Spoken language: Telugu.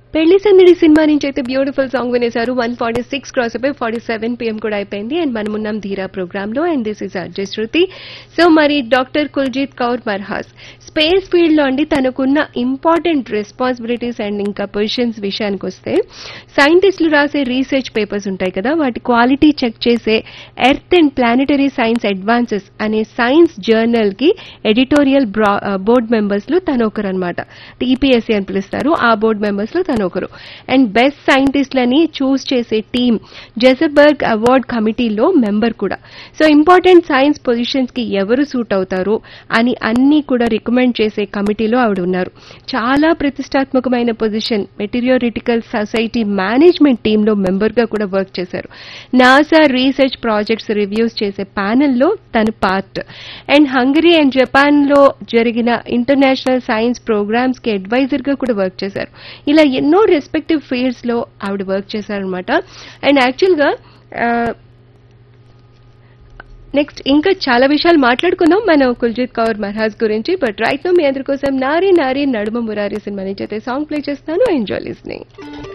పెళ్లి సందడి సినిమా నుంచి అయితే బ్యూటిఫుల్ సాంగ్ వినేశారు. 1:46 క్రాస్ అయిపోయి 47 PM కూడా అయిపోయింది. అండ్ మనమున్నాం ధీరా ప్రోగ్రామ్ లో. And this is అర్జయ్ Shruti. So మరి doctor Kuljeet Kaur Marhas space field లో అండి తనకున్న ఇంపార్టెంట్ రెస్పాన్సిబిలిటీస్ అండ్ ఇంకా పొజిషన్స్ విషయానికి వస్తే, సైంటిస్టులు రాసే రీసెర్చ్ పేపర్స్ ఉంటాయి కదా, వాటి క్వాలిటీ చెక్ చేసే earth and planetary science advances అనే సైన్స్ జర్నల్ కి ఎడిటోరియల్ బోర్డ్ మెంబర్స్ లో తను ఒకరు అనమాట. టీపీఎస్సీ అని పిలుస్తారు. ఆ బోర్డ్ మెంబర్స్ లో తను ఒకరు. అండ్ బెస్ట్ సైంటిస్ట్లని చూస్ చేసే టీమ్ జెజబర్గ్ అవార్డ్ కమిటీలో మెంబర్ కూడా. సో ఇంపార్టెంట్ సైన్స్ పొజిషన్స్ కి ఎవరు సూట్ అవుతారు అని అన్ని కూడా రికమెండ్ చేసే కమిటీలో ఆవిడ ఉన్నారు. చాలా ప్రతిష్టాత్మకమైన పొజిషన్ మెటీరియోరిటికల్ సొసైటీ మేనేజ్మెంట్ టీంలో మెంబర్ గా కూడా వర్క్ చేశారు. నాసా రీసెర్చ్ ప్రాజెక్ట్స్ రివ్యూస్ చేసే ప్యానెల్లో తను part. And Hungary and Japan లో జరిగిన ఇంటర్నేషనల్ సైన్స్ ప్రోగ్రామ్స్ కి అడ్వైజర్ గా కూడా వర్క్ చేశారు. ఇలా ఎన్నో రెస్పెక్టివ్ ఫీల్డ్స్ లో ఆవిడ వర్క్ చేశారనమాట. అండ్ యాక్చువల్ గా నెక్స్ట్ ఇంకా చాలా విషయాలు మాట్లాడుకుందాం మనం కుల్జీత్ కౌర్ మర్హాస్ గురించి. బట్ రైట్ నో మీ అందరి కోసం నారీ నారీ నడుమ మురారి సినిమా నుంచి అయితే సాంగ్ ప్లే చేస్తాను. Enjoy listening.